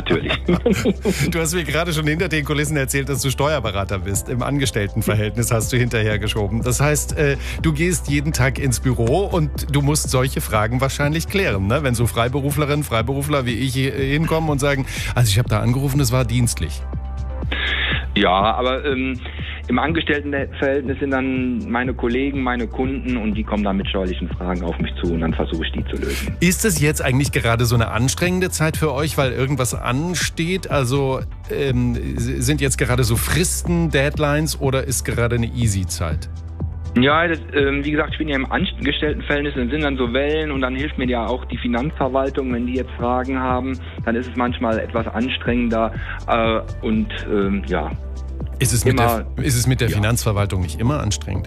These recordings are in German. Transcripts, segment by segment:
natürlich. Du hast mir gerade schon hinter den Kulissen erzählt, dass du Steuerberater bist. Im Angestelltenverhältnis hast du hinterher geschoben. Das heißt, du gehst jeden Tag ins Büro und du musst solche Fragen wahrscheinlich klären, ne? Wenn so Freiberuflerinnen, Freiberufler wie ich hinkommen und sagen, also ich habe da angerufen, es war dienstlich. Ja, aber im Angestelltenverhältnis sind dann meine Kollegen, meine Kunden und die kommen dann mit steuerlichen Fragen auf mich zu und dann versuche ich die zu lösen. Ist es jetzt eigentlich gerade so eine anstrengende Zeit für euch, weil irgendwas ansteht? Also sind jetzt gerade so Fristen, Deadlines oder ist gerade eine Easy-Zeit? Ja, wie gesagt, ich bin ja im Angestelltenverhältnis, dann sind dann so Wellen und dann hilft mir ja auch die Finanzverwaltung, wenn die jetzt Fragen haben, dann ist es manchmal etwas anstrengender und ja. Ist es mit der Finanzverwaltung nicht immer anstrengend?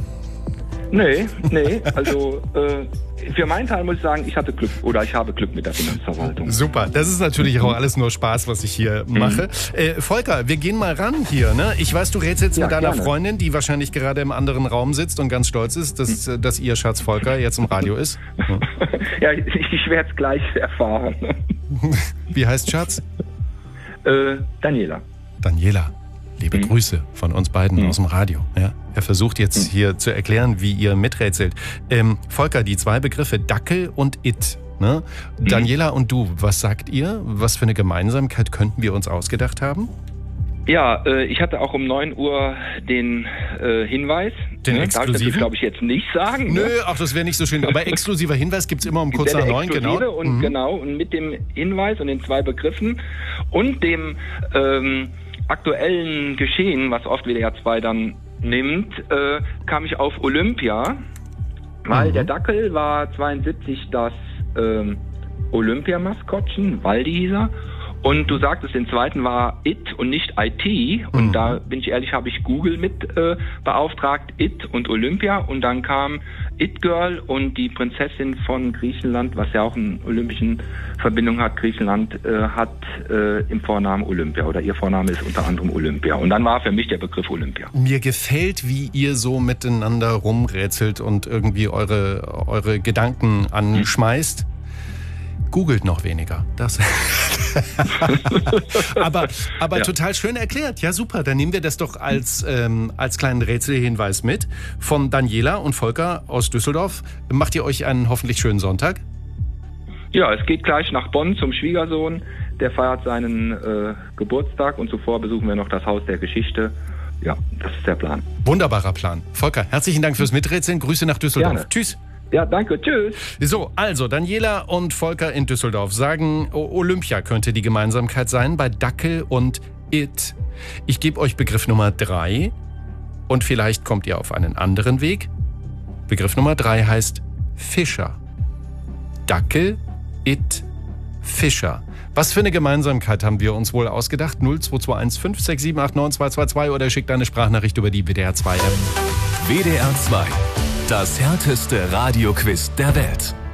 Nee, also für meinen Teil muss ich sagen, ich habe Glück mit der Finanzverwaltung. Super, das ist natürlich auch alles nur Spaß, was ich hier mache. Volker, wir gehen mal ran hier. Ne? Ich weiß, du rätselst mit deiner Freundin, die wahrscheinlich gerade im anderen Raum sitzt und ganz stolz ist, dass ihr Schatz Volker jetzt im Radio ist. Ja, ich werde es gleich erfahren. Wie heißt Schatz? Daniela. Daniela. Liebe Grüße von uns beiden aus dem Radio. Ja? Er versucht jetzt hier zu erklären, wie ihr miträtselt. Volker, die zwei Begriffe Dackel und It. Ne? Daniela und du, was sagt ihr? Was für eine Gemeinsamkeit könnten wir uns ausgedacht haben? Ja, ich hatte auch um 9 Uhr den Hinweis. Den exklusiven? Darf ich das, glaube ich, jetzt nicht sagen? Nö, ach, das wäre nicht so schön. Aber exklusiver Hinweis gibt es immer um kurz nach 9, genau. Und genau, und mit dem Hinweis und den zwei Begriffen und dem aktuellen Geschehen, was oft WDR 2 dann nimmt, kam ich auf Olympia, weil der Dackel war 72 das Olympiamaskottchen, Waldi hieß er. Und du sagtest, den zweiten war It und nicht IT. Und da bin ich ehrlich, habe ich Google mit beauftragt, It und Olympia. Und dann kam It Girl und die Prinzessin von Griechenland, was ja auch eine olympische Verbindung hat. Griechenland hat im Vornamen Olympia oder ihr Vorname ist unter anderem Olympia. Und dann war für mich der Begriff Olympia. Mir gefällt, wie ihr so miteinander rumrätselt und irgendwie eure Gedanken anschmeißt. Googelt noch weniger. Das. aber total schön erklärt. Ja, super. Dann nehmen wir das doch als kleinen Rätselhinweis mit. Von Daniela und Volker aus Düsseldorf. Macht ihr euch einen hoffentlich schönen Sonntag? Ja, es geht gleich nach Bonn zum Schwiegersohn. Der feiert seinen Geburtstag und zuvor besuchen wir noch das Haus der Geschichte. Ja, das ist der Plan. Wunderbarer Plan. Volker, herzlichen Dank fürs Miträtseln. Grüße nach Düsseldorf. Gerne. Tschüss. Ja, danke, tschüss. So, also Daniela und Volker in Düsseldorf sagen, Olympia könnte die Gemeinsamkeit sein bei Dackel und It. Ich gebe euch Begriff Nummer 3 und vielleicht kommt ihr auf einen anderen Weg. Begriff Nummer 3 heißt Fischer. Dackel, It, Fischer. Was für eine Gemeinsamkeit haben wir uns wohl ausgedacht? 0221 56789 222 oder schickt eine Sprachnachricht über die WDR 2 App. WDR 2. Das härteste Radioquiz der Welt.